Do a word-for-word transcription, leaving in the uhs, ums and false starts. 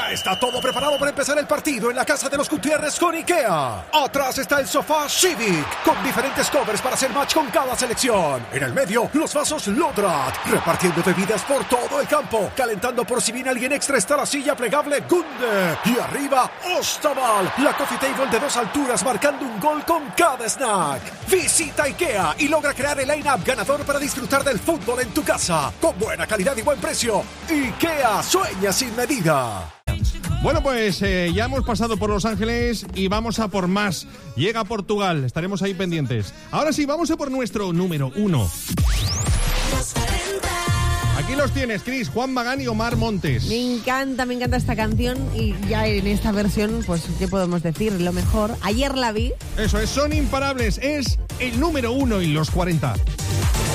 Ya está todo preparado para empezar el partido en la casa de los Gutiérrez con IKEA. Atrás está el sofá Civic, con diferentes covers para hacer match con cada selección. En el medio, los vasos Lodrat, repartiendo bebidas por todo el campo. Calentando por si viene alguien extra está la silla plegable Gunde. Y arriba, Ostaval, la coffee table de dos alturas marcando un gol con cada snack. Visita IKEA y logra crear el line-up ganador para disfrutar del fútbol en tu casa. Con buena calidad y buen precio. IKEA, sueña sin medida. Bueno, pues eh, ya hemos pasado por Los Ángeles y vamos a por más. Llega Portugal, estaremos ahí pendientes. Ahora sí, vamos a por nuestro número uno. Aquí los tienes, Cris, Juan Magán y Omar Montes. Me encanta, me encanta esta canción y ya en esta versión, pues, ¿qué podemos decir? Lo mejor. Ayer la vi. Eso es, son imparables, es el número uno en los cuarenta.